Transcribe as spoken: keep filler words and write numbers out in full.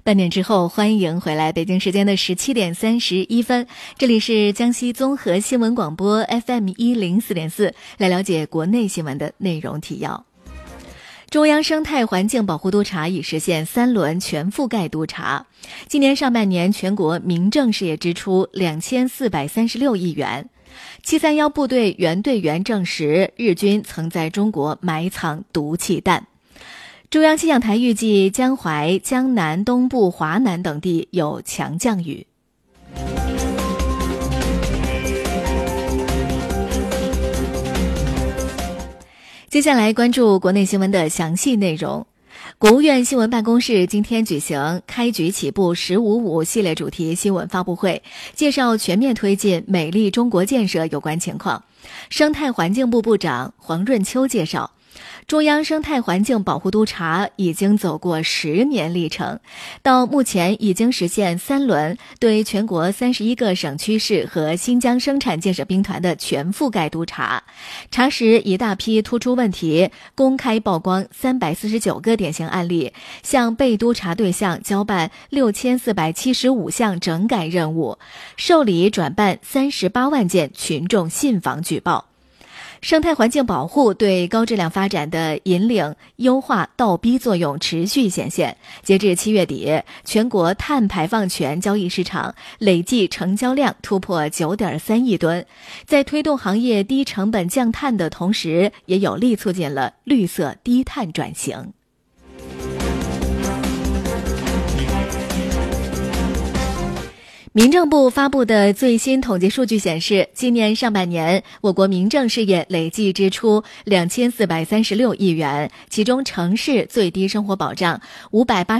半点之后，欢迎回来，北京时间的十七点三十一分，这里是江西综合新闻广播 F M 一零四点四，来了解国内新闻的内容提要。中央生态环境保护督察已实现三轮全覆盖督查。今年上半年，全国民政事业支出两千四百三十六亿元。七三一部队原队员证实，日军曾在中国埋藏毒气弹。中央气象台预计江淮、江南、东部、华南等地有强降雨。接下来关注国内新闻的详细内容。国务院新闻办公室今天举行开局起步十五五系列主题新闻发布会，介绍全面推进美丽中国建设有关情况。生态环境部部长黄润秋介绍，中央生态环境保护督察已经走过十年历程，到目前已经实现三轮对全国三十一个省区市和新疆生产建设兵团的全覆盖督查，查实一大批突出问题，公开曝光三百四十九个典型案例，向被督查对象交办六千四百七十五项整改任务，受理转办三十八万件群众信访举报。生态环境保护对高质量发展的引领、优化、倒逼作用持续显现。截至七月底，全国碳排放权交易市场累计成交量突破 九点三亿吨，在推动行业低成本降碳的同时，也有力促进了绿色低碳转型。民政部发布的最新统计数据显示，今年上半年我国民政事业累计支出两千四百三十六亿元，其中城市最低生活保障五百八